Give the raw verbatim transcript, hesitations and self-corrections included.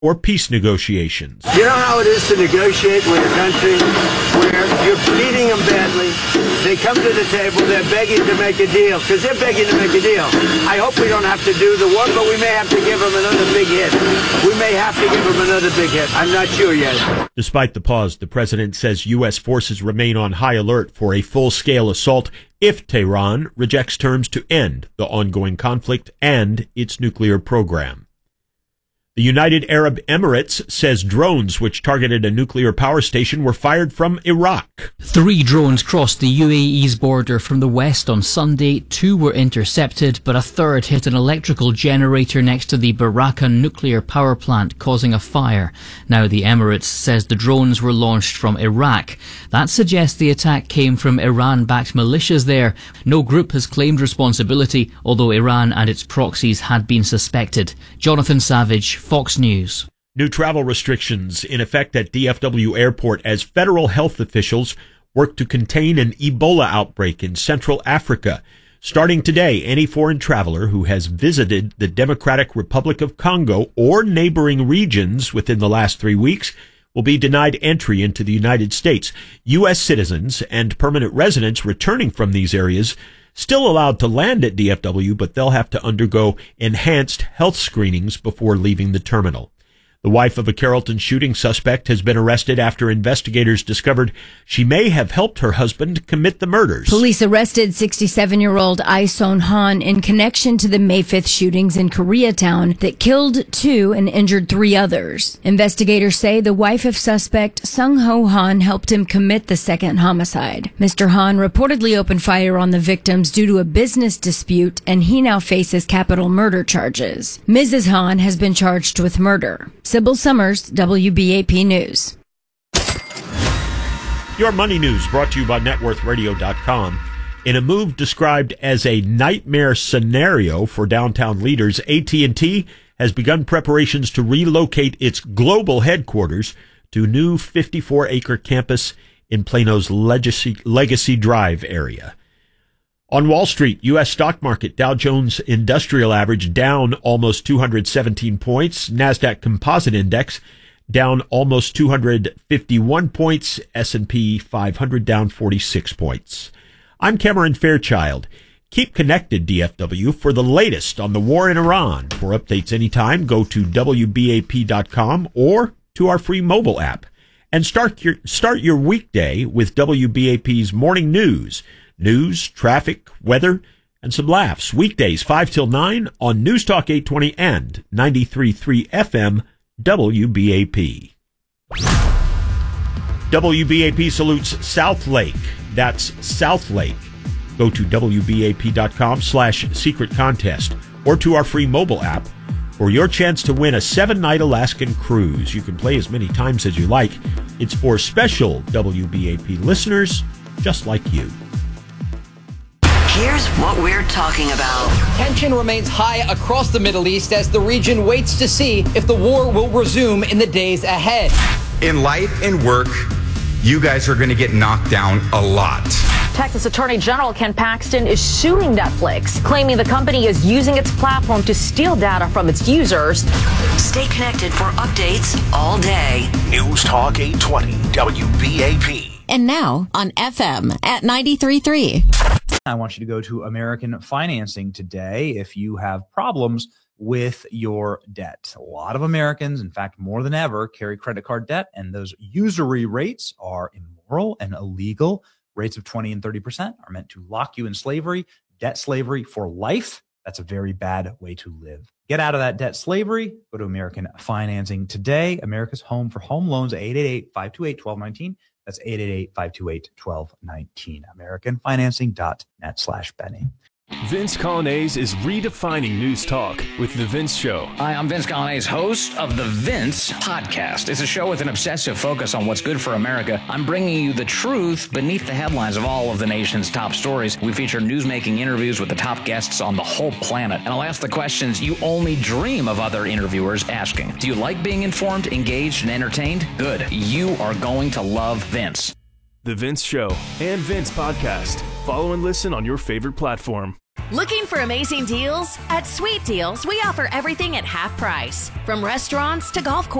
or peace negotiations. You know how it is to negotiate with a country where you're beating them badly. They come to the table, they're begging to make a deal, because they're begging to make a deal. I hope we don't have to do the war, but we may have to give them another big hit. We may have to give them another big hit. I'm not sure yet. Despite the pause, the president says U S forces remain on high alert for a full-scale assault if Tehran rejects terms to end the ongoing conflict and its nuclear program. The United Arab Emirates says drones which targeted a nuclear power station were fired from Iraq. Three drones crossed the U A E's border from the west on Sunday. Two were intercepted, but a third hit an electrical generator next to the Baraka nuclear power plant, causing a fire. Now the Emirates says the drones were launched from Iraq. That suggests the attack came from Iran-backed militias there. No group has claimed responsibility, although Iran and its proxies had been suspected. Jonathan Savage, Fox News. New travel restrictions in effect at D F W Airport as federal health officials work to contain an Ebola outbreak in Central Africa. Starting today, any foreign traveler who has visited the Democratic Republic of Congo or neighboring regions within the last three weeks will be denied entry into the United States. U S citizens and permanent residents returning from these areas still allowed to land at D F W, but they'll have to undergo enhanced health screenings before leaving the terminal. The wife of a Carrollton shooting suspect has been arrested after investigators discovered she may have helped her husband commit the murders. Police arrested sixty-seven-year-old Ai Son Han in connection to the May fifth shootings in Koreatown that killed two and injured three others. Investigators say the wife of suspect Sung Ho Han helped him commit the second homicide. Mister Han reportedly opened fire on the victims due to a business dispute, and he now faces capital murder charges. Missus Han has been charged with murder. Sybil Summers, W B A P News. Your money news brought to you by net worth radio dot com. In a move described as a nightmare scenario for downtown leaders, A T and T has begun preparations to relocate its global headquarters to a new fifty-four acre campus in Plano's Legacy, Legacy Drive area. On Wall Street, U S stock market, Dow Jones Industrial Average down almost two hundred seventeen points. NASDAQ Composite Index down almost two hundred fifty-one points. S and P five hundred down forty-six points. I'm Cameron Fairchild. Keep connected, D F W, for the latest on the war in Iran. For updates anytime, go to W B A P dot com or to our free mobile app. And start your, start your weekday with W B A P's morning news. News, traffic, weather, and some laughs. Weekdays five till nine on News Talk eight twenty and ninety-three point three F M W B A P. W B A P salutes South Lake. That's South Lake. Go to W B A P dot com slash secret contest or to our free mobile app for your chance to win a seven-night Alaskan cruise. You can play as many times as you like. It's for special W B A P listeners just like you. Here's what we're talking about. Tension remains high across the Middle East as the region waits to see if the war will resume in the days ahead. In life and work, you guys are going to get knocked down a lot. Texas Attorney General Ken Paxton is suing Netflix, claiming the company is using its platform to steal data from its users. Stay connected for updates all day. News Talk eight twenty W B A P. And now on F M at ninety-three point three. I want you to go to American Financing today if you have problems with your debt. A lot of Americans, in fact, more than ever, carry credit card debt, and those usury rates are immoral and illegal. Rates of twenty and thirty percent are meant to lock you in slavery, debt slavery for life. That's a very bad way to live. Get out of that debt slavery. Go to American Financing today. America's home for home loans, eight eight eight, five two eight, one two one nine. That's eight eight eight, five two eight, one two one nine. American Financing dot net slash Benny. Vince Colonnese is redefining news talk with The Vince Show. Hi, I'm Vince Colonnese, host of The Vince Podcast. It's a show with an obsessive focus on what's good for America. I'm bringing you the truth beneath the headlines of all of the nation's top stories. We feature news-making interviews with the top guests on the whole planet. And I'll ask the questions you only dream of other interviewers asking. Do you like being informed, engaged, and entertained? Good. You are going to love Vince. The Vince Show and Vince Podcast. Follow and listen on your favorite platform. Looking for amazing deals? At Sweet Deals, we offer everything at half price. From restaurants to golf courses.